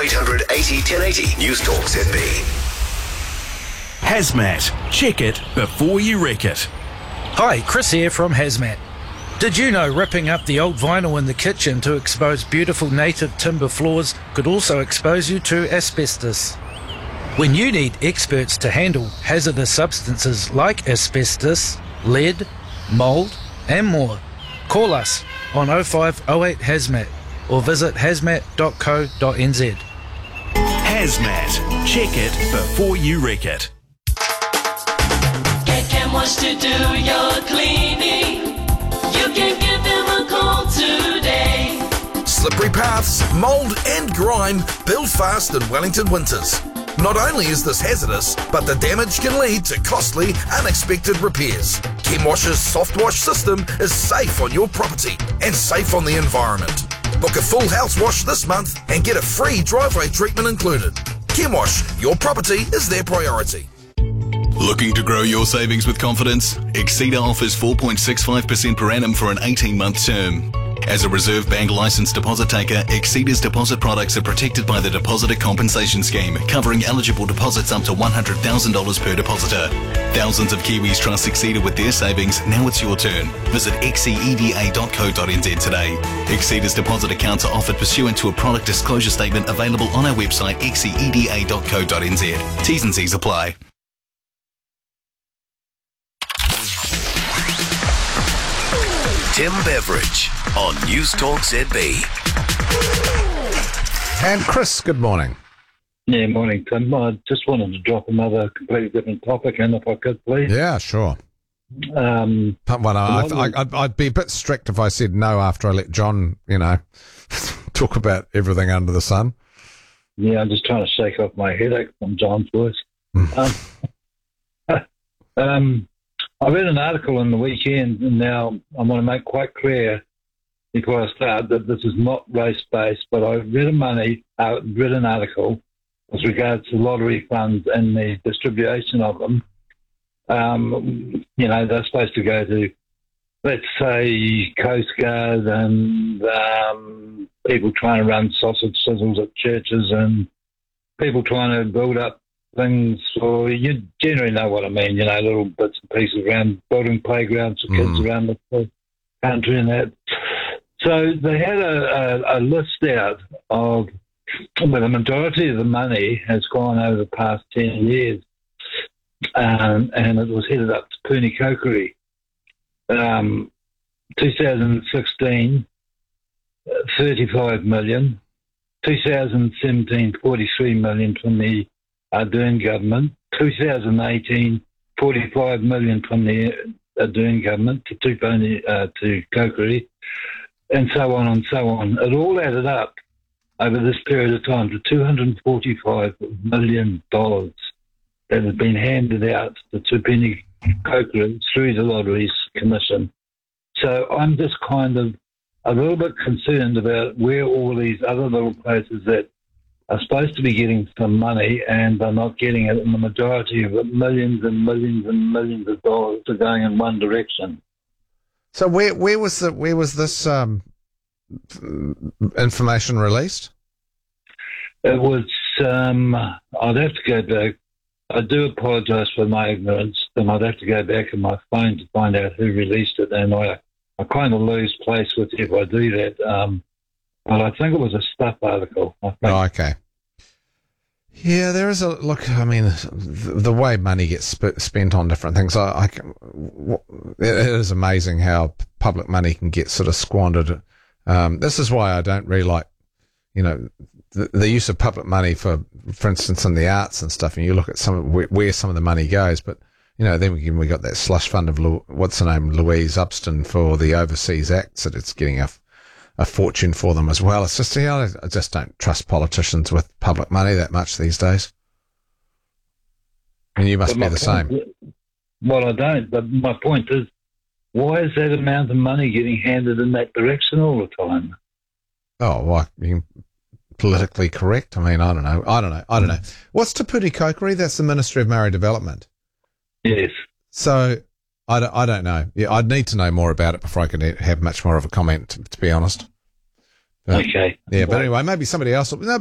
0800 80 1080 News Talk ZB. Hazmat. Check it before you wreck it. Hi, Chris here from Hazmat. Did you know ripping up the old vinyl in the kitchen to expose beautiful native timber floors could also expose you to asbestos? When you need experts to handle hazardous substances like asbestos, lead, mould and more, call us on 0508 Hazmat or visit hazmat.co.nz. Hazmat. Check it before you wreck it. Get ChemWash to do your cleaning. You can give them a call today. Slippery paths, mould and grime build fast in Wellington winters. Not only is this hazardous, but the damage can lead to costly, unexpected repairs. ChemWash's soft wash system is safe on your property and safe on the environment. Book a full house wash this month and get a free driveway treatment included. ChemWash, your property is their priority. Looking to grow your savings with confidence? Exceeda offers 4.65% per annum for an 18-month term. As a Reserve Bank licensed deposit taker, Exceeda's deposit products are protected by the Depositor Compensation Scheme, covering eligible deposits up to $100,000 per depositor. Thousands of Kiwis trust Exceeda with their savings. Now it's your turn. Visit xceda.co.nz today. Exceeda's deposit accounts are offered pursuant to a product disclosure statement available on our website xceda.co.nz. T's and C's apply. Tim Beveridge on News Talk ZB. And Chris, good morning. Yeah, morning, Tim. I just wanted to drop another completely different topic in, if I could, please. Yeah, sure. I'd be a bit strict if I said no after I let John, talk about everything under the sun. Yeah, I'm just trying to shake off my headache from John's voice. I read an article on the weekend, and now I want to make quite clear before I start that this is not race-based, but I read an article with regards to lottery funds and the distribution of them. They're supposed to go to, let's say, Coast Guard and people trying to run sausage sizzles at churches and people trying to build up things, or you generally know what I mean, little bits and pieces around building playgrounds for kids around the country and that. So they had a list out of where the majority of the money has gone over the past 10 years, and it was headed up to Puni Koukuri. 2016, 35 million. 2017, 43 million from the Ardern government. 2018, 45 million from the Ardern government to Koukuri, and so on and so on. It all added up over this period of time to $245 million that had been handed out to Tupeni Koukuri through the Lotteries Commission. So I'm just kind of a little bit concerned about where all these other little places that are supposed to be getting some money and they're not getting it, and the majority of it, millions and millions and millions of dollars, are going in one direction. So where was this information released? It was. I'd have to go back. I do apologise for my ignorance, and I'd have to go back in my phone to find out who released it, and I kind of lose place with you if I do that. But I think it was a Stuff article. Oh, okay. Yeah, there is a look. I mean, the way money gets spent on different things, it is amazing how public money can get sort of squandered. This is why I don't really like, the use of public money for instance, in the arts and stuff. And you look at where some of the money goes, but then we got that slush fund of Louise Upston for the overseas acts that it's getting a fortune for them as well. It's just, I just don't trust politicians with public money that much these days. And you must be the same. Well, I don't, but my point is, why is that amount of money getting handed in that direction all the time? Oh, well, politically correct? I mean, I don't know. What's Te Puni Koukuri? That's the Ministry of Maori Development. Yes. So I don't know. Yeah, I'd need to know more about it before I can have much more of a comment, to be honest. But, okay. Yeah, but anyway, maybe somebody else.